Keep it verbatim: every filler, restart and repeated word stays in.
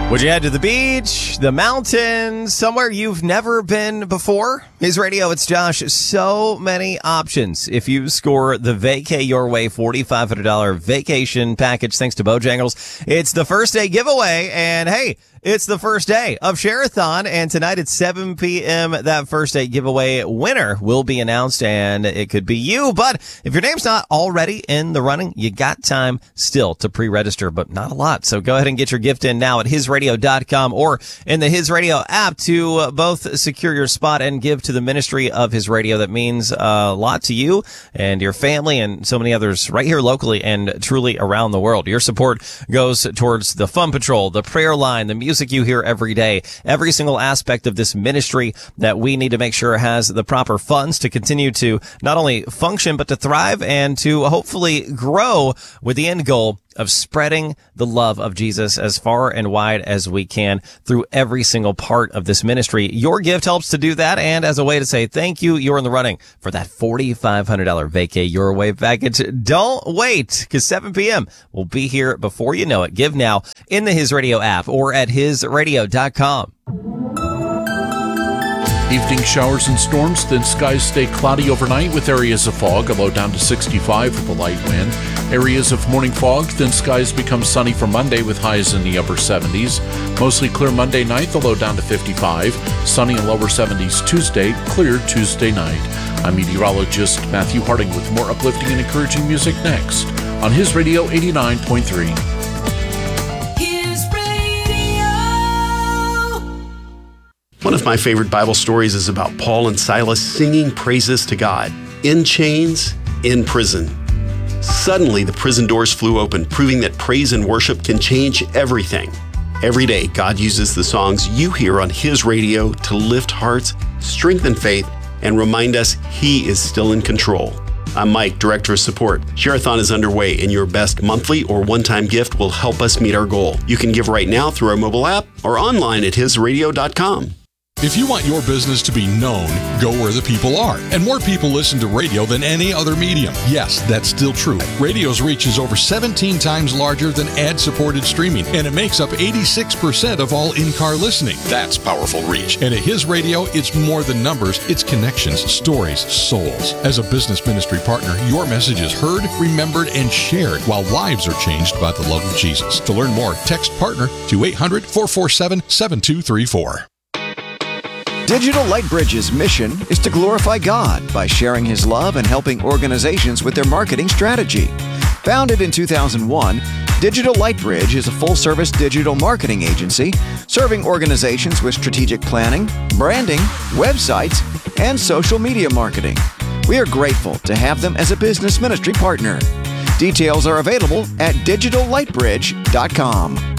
Would you head to the beach, the mountains, somewhere you've never been before? His Radio, it's Josh. So many options. If you score the Vacay Your Way forty-five hundred dollars vacation package thanks to Bojangles, it's the first day giveaway. And hey, it's the first day of Share-a-thon, and tonight at seven p.m., that first day giveaway winner will be announced, and it could be you. But if your name's not already in the running, you got time still to pre-register, but not a lot. So go ahead and get your gift in now at his radio dot com or in the His Radio app to both secure your spot and give to the ministry of His Radio. That means a lot to you and your family and so many others right here locally and truly around the world. Your support goes towards the Fun Patrol, the prayer line, the music you hear every day, every single aspect of this ministry that we need to make sure has the proper funds to continue to not only function, but to thrive and to hopefully grow with the end goal of spreading the love of Jesus as far and wide as we can through every single part of this ministry. Your gift helps to do that, and as a way to say thank you, you're in the running for that forty-five hundred dollars Vacay Your Way package. Don't wait, because seven p.m. will be here before you know it. Give now in the His Radio app or at his radio dot com. Evening showers and storms, then skies stay cloudy overnight with areas of fog, a low down to sixty-five with a light wind. Areas of morning fog, then skies become sunny for Monday with highs in the upper seventies. Mostly clear Monday night, the low down to fifty-five. Sunny and lower seventies Tuesday, clear Tuesday night. I'm meteorologist Matthew Harding with more uplifting and encouraging music next on His Radio eighty-nine point three. One of my favorite Bible stories is about Paul and Silas singing praises to God, in chains, in prison. Suddenly, the prison doors flew open, proving that praise and worship can change everything. Every day, God uses the songs you hear on His Radio to lift hearts, strengthen faith, and remind us He is still in control. I'm Mike, Director of Support. Share-a-thon is underway, and your best monthly or one-time gift will help us meet our goal. You can give right now through our mobile app or online at his radio dot com. If you want your business to be known, go where the people are. And more people listen to radio than any other medium. Yes, that's still true. Radio's reach is over seventeen times larger than ad-supported streaming, and it makes up eighty-six percent of all in-car listening. That's powerful reach. And at His Radio, it's more than numbers. It's connections, stories, souls. As a business ministry partner, your message is heard, remembered, and shared while lives are changed by the love of Jesus. To learn more, text PARTNER to eight hundred, four four seven, seven two three four. Digital Lightbridge's mission is to glorify God by sharing His love and helping organizations with their marketing strategy. Founded in two thousand one, Digital Lightbridge is a full-service digital marketing agency serving organizations with strategic planning, branding, websites, and social media marketing. We are grateful to have them as a business ministry partner. Details are available at digital lightbridge dot com.